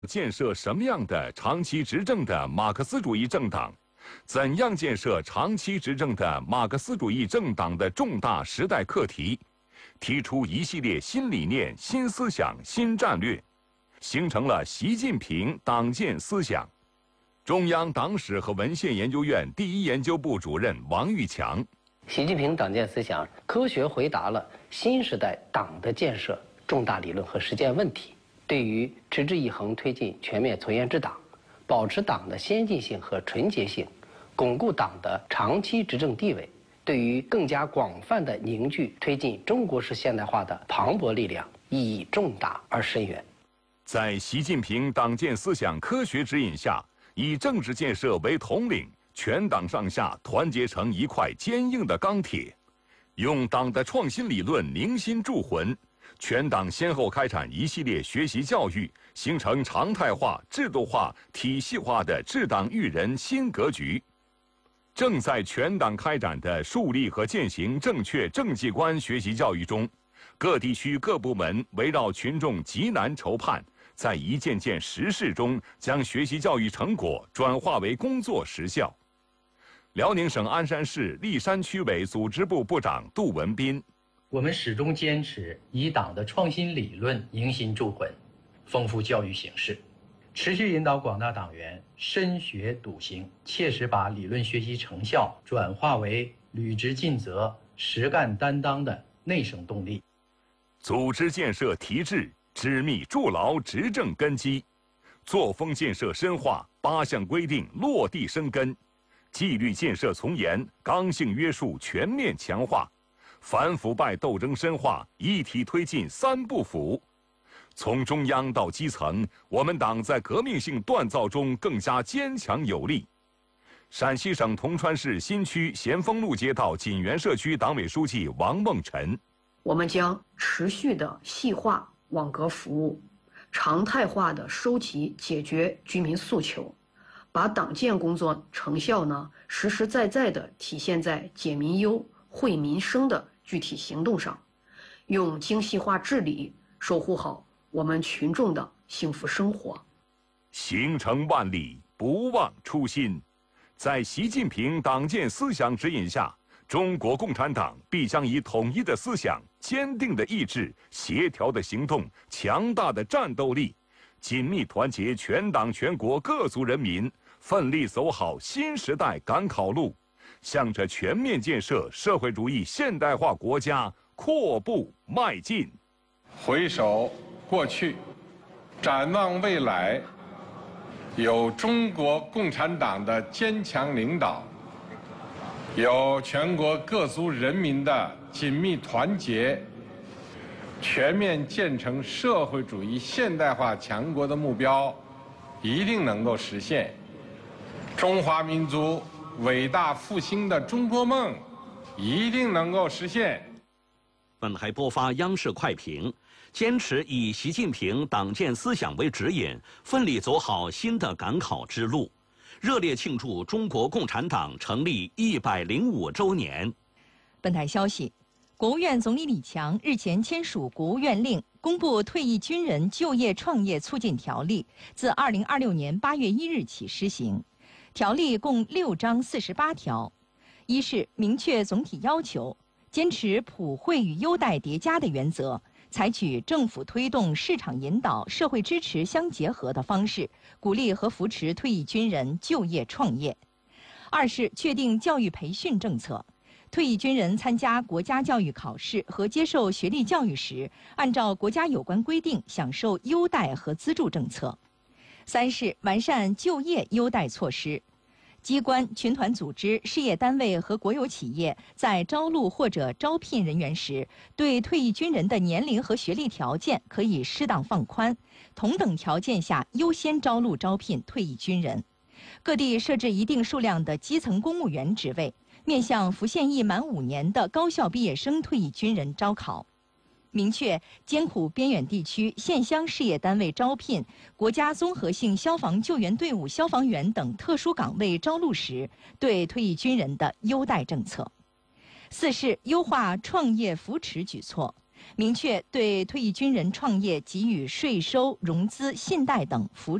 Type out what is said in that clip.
建设什么样的长期执政的马克思主义政党？怎样建设长期执政的马克思主义政党的重大时代课题，提出一系列新理念、新思想、新战略，形成了习近平党建思想。中央党史和文献研究院第一研究部主任王玉强： 习近平党建思想科学回答了新时代党的建设重大理论和实践问题，对于持之以恒推进全面从严治党，保持党的先进性和纯洁性，巩固党的长期执政地位，对于更加广泛的凝聚推进中国式现代化的磅礴力量，意义重大而深远。 在习近平党建思想科学指引下，以政治建设为统领，全党上下团结成一块坚硬的钢铁，用党的创新理论凝心铸魂。全党先后开展一系列学习教育，形成常态化、制度化、体系化的治党育人新格局。正在全党开展的树立和践行正确政绩观学习教育中，各地区各部门围绕群众急难愁盼，在一件件实事中将学习教育成果转化为工作实效。辽宁省鞍山市历山区委组织部部长杜文斌： 我们始终坚持以党的创新理论凝心铸魂，丰富教育形式，持续引导广大党员深学笃行，切实把理论学习成效转化为履职尽责、实干担当的内生动力。 组织建设提质，织密筑牢执政根基；作风建设深化，8项规定落地生根；纪律建设从严，刚性约束全面强化；反腐败斗争深化，一体推进3不腐。从中央到基层，我们党在革命性锻造中更加坚强有力。陕西省铜川市新区咸丰路街道锦源社区党委书记王梦辰： 我们将持续的细化网格服务，常态化的收集解决居民诉求，把党建工作成效实实在在的体现在解民忧、惠民生的具体行动上，用精细化治理守护好我们群众的幸福生活。 行程万里，不忘初心。在习近平党建思想指引下，中国共产党必将以统一的思想、坚定的意志、协调的行动、强大的战斗力，紧密团结全党全国各族人民，奋力走好新时代赶考路，向着全面建设社会主义现代化国家阔步迈进。 回首过去，展望未来，有中国共产党的坚强领导，有全国各族人民的紧密团结，全面建成社会主义现代化强国的目标一定能够实现。中华民族伟大复兴的中国梦一定能够实现。 本台播发央视快评：坚持以习近平党建思想为指引，奋力走好新的赶考之路，热烈庆祝中国共产党成立105周年。 本台消息，国务院总理李强日前签署国务院令，公布《退役军人就业创业促进条例》，自2026年8月1日起施行。条例共6章48条。一是明确总体要求，坚持普惠与优待叠加的原则，采取政府推动、市场引导、社会支持相结合的方式，鼓励和扶持退役军人就业创业。二是确定教育培训政策，退役军人参加国家教育考试和接受学历教育时，按照国家有关规定享受优待和资助政策。三是完善就业优待措施。机关、群团组织、事业单位和国有企业在招录或者招聘人员时，对退役军人的年龄和学历条件可以适当放宽，同等条件下优先招录招聘退役军人。各地设置一定数量的基层公务员职位，面向服现役满5年的高校毕业生退役军人招考。明确艰苦边远地区县乡事业单位招聘国家综合性消防救援队伍消防员等特殊岗位招录时，对退役军人的优待政策。四是优化创业扶持举措， 明确对退役军人创业给予税收、融资、信贷等扶